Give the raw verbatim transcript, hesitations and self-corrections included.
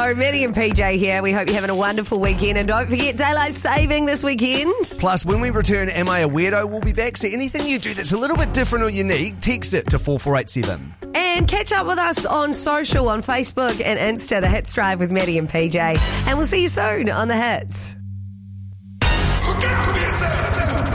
Hello, Maddie and P J here. We hope you're having a wonderful weekend. And don't forget daylight saving this weekend. Plus, when we return Am I a Weirdo, we'll be back. So anything you do that's a little bit different or unique, text it to four four eight seven. And catch up with us on social, on Facebook and Insta, The Hits Drive with Maddie and P J. And we'll see you soon on The Hits.